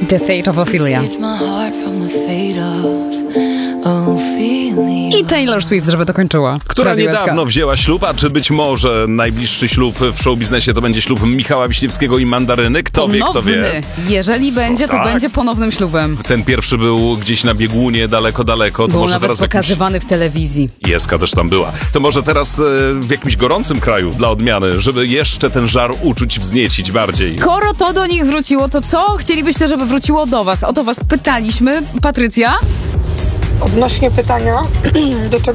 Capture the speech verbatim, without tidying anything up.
The Fate of Ophelia. I Taylor Swift, żeby dokończyła. Która niedawno wzięła ślub, a czy być może najbliższy ślub w showbiznesie to będzie ślub Michała Wiśniewskiego i Mandaryny? Kto Ponowny. wie, kto wie. Jeżeli będzie, no to tak. będzie ponownym ślubem. Ten pierwszy był gdzieś na biegunie, daleko, daleko. To Był może nawet teraz w jakimś... pokazywany w telewizji. Jeska też tam była. To może teraz e, w jakimś gorącym kraju dla odmiany, żeby jeszcze ten żar uczuć wzniecić bardziej. Skoro to do nich wróciło, to co chcielibyście, żeby wróciło do was? O to was pytaliśmy. Patrycja? Odnośnie pytania, do czego